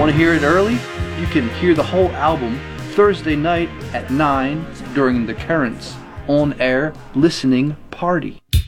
Want to hear it early? You can hear the whole album Thursday night at 9 during the Currents on-air listening party.